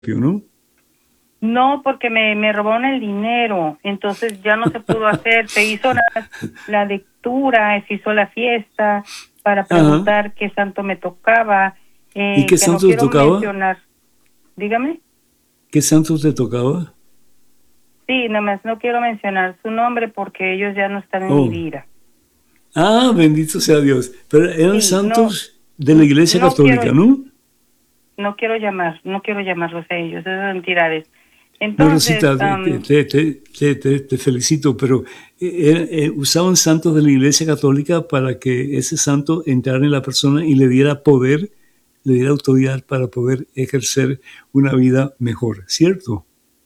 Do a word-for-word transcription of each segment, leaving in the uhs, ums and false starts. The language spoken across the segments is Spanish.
¿no? No, porque me, me robaron el dinero, entonces ya no se pudo hacer. Se hizo la, la lectura, se hizo la fiesta para Ajá. preguntar qué santo me tocaba, ¿Y eh, qué que no santo te quiero tocaba? mencionar. Dígame. ¿Qué santo te tocaba? Sí, nada más no quiero mencionar su nombre porque ellos ya no están en mi Oh. vida. Ah, bendito sea Dios. Pero eran Sí, no, santos de la Iglesia no quiero, Católica, ¿no? no quiero llamar, no quiero llamarlos a ellos, esas entidades. No, Entonces, Rosita, te, te, um, te, te, te- te felicito, pero eh, eh, usaban santos de la Iglesia Católica para que ese santo entrara en la persona y le diera poder, le diera autoridad para poder ejercer una vida mejor, ¿cierto?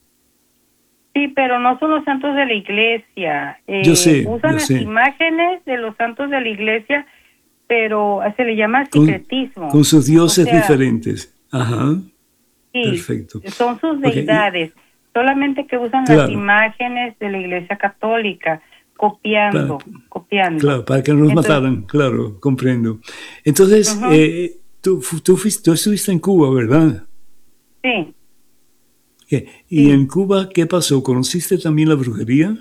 sí, pero no son los santos de la iglesia. Yo Eh, sé, usan yo las sé, imágenes de los santos de la iglesia, pero se le llama con, secretismo. con sus O dioses sea, diferentes. Ajá, sí, perfecto. son sus Ok, y- deidades, solamente que usan las claro, imágenes de la iglesia católica, para, copiando, copiando. claro, para que no nos Entonces, mataran, claro, comprendo. Entonces, ujú, eh, tú, fu- tú, fuiste- tú estuviste en Cuba, ¿verdad? sí, ¿Qué? ¿Y sí. en Cuba qué pasó? ¿Conociste también la brujería?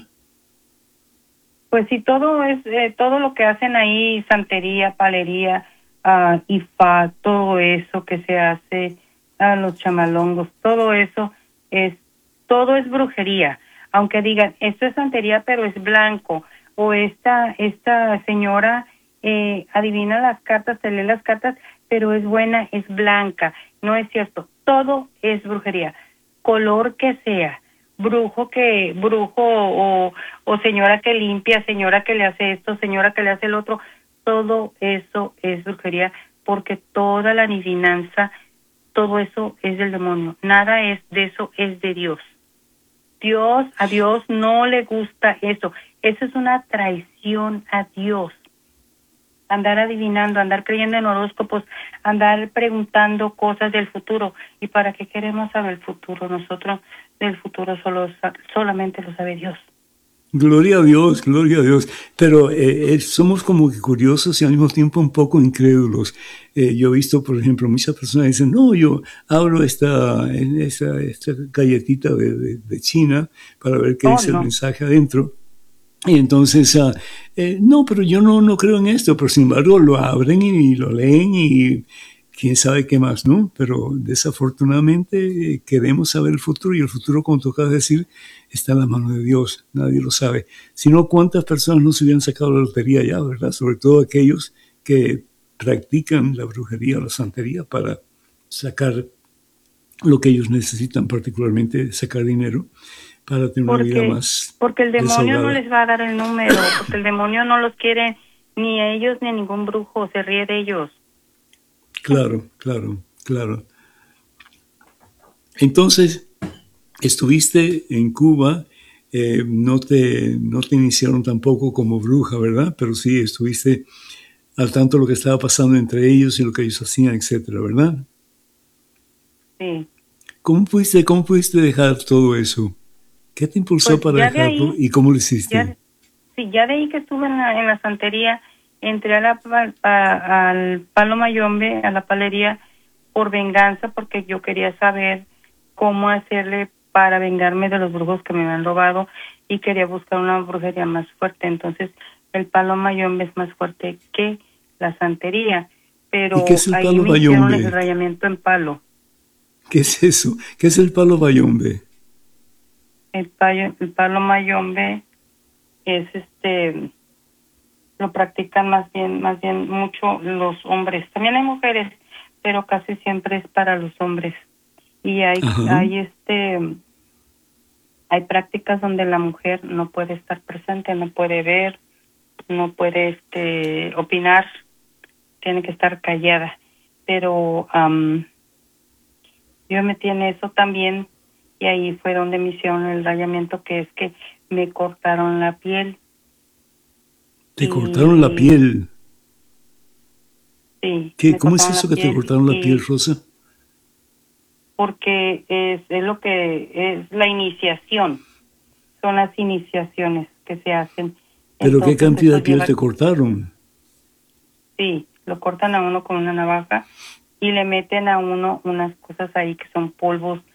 Pues sí, todo es, eh, todo lo que hacen ahí, santería, palería, uh, ifá, todo eso que se hace, a los chamalongos, todo eso es, todo es brujería. Aunque digan, esto es santería, pero es blanco, o esta, esta señora eh, adivina las cartas, te lee las cartas, pero es buena, es blanca. No es cierto, todo es brujería, color que sea, brujo que, brujo o, o señora que limpia, señora que le hace esto, señora que le hace el otro, todo eso es brujería, porque toda la adivinanza, todo eso es del demonio, nada es de eso, es de Dios. Dios, a Dios no le gusta eso, eso es una traición a Dios. Andar adivinando, andar creyendo en horóscopos, andar preguntando cosas del futuro. ¿Y para qué queremos saber el futuro? Nosotros del futuro solo solamente lo sabe Dios. Gloria a Dios, gloria a Dios. Pero eh, eh, somos como que curiosos y al mismo tiempo un poco incrédulos. Eh, yo he visto, por ejemplo, muchas personas dicen, no, yo abro esta, esta, esta galletita de, de, de China para ver qué Oh, dice el no. mensaje adentro. Y entonces, uh, eh, no, pero yo no, no creo en esto, pero sin embargo lo abren y, y lo leen y quién sabe qué más, ¿no? Pero desafortunadamente eh, queremos saber el futuro y el futuro, como tocas decir, está en la mano de Dios, nadie lo sabe. Si no, ¿cuántas personas no se hubieran sacado la lotería ya, verdad? Sobre todo aquellos que practican la brujería o la santería para sacar lo que ellos necesitan, particularmente sacar dinero para tener una vida Porque, más porque el demonio no desahogada. les va a dar el número, porque el demonio no los quiere ni a ellos ni a ningún brujo, se ríe de ellos. Claro, claro, claro. Entonces, estuviste en Cuba, eh, no, te, no te iniciaron tampoco como bruja, ¿verdad? Pero sí estuviste al tanto de lo que estaba pasando entre ellos y lo que ellos hacían, etcétera, ¿verdad? Sí. ¿Cómo pudiste, cómo pudiste dejar todo eso? ¿Qué te impulsó Pues para ya de dejarlo ahí, y cómo lo hiciste? ya, sí, ya de ahí que estuve en la, en la santería, entré a la, a, al Palo Mayombe, a la palería, por venganza, porque yo quería saber cómo hacerle para vengarme de los brujos que me habían robado y quería buscar una brujería más fuerte. Entonces, el Palo Mayombe es más fuerte que la santería, ¿Y qué pero es el ahí palo me hicieron el bayombe? rayamiento en palo. ¿Qué es eso? ¿Qué es el palo bayombe? El, payo, el Palo Mayombe es este... lo practican más bien, más bien mucho los hombres. También hay mujeres, pero casi siempre es para los hombres. Y hay, Ajá. hay este, hay prácticas donde la mujer no puede estar presente, no puede ver, no puede este, opinar, tiene que estar callada. Pero um, yo me metí en eso también y ahí fue donde me hicieron el rayamiento, que es que me cortaron la piel. Te cortaron la Y piel. sí, ¿Qué, me ¿Cómo es cortaron eso la que te piel cortaron la piel, y Rosa? porque es, es lo que es la iniciación, son las iniciaciones que se hacen. ¿Pero qué Entonces cantidad eso de piel lleva, te cortaron? sí, lo cortan a uno con una navaja y le meten a uno unas cosas ahí que son polvos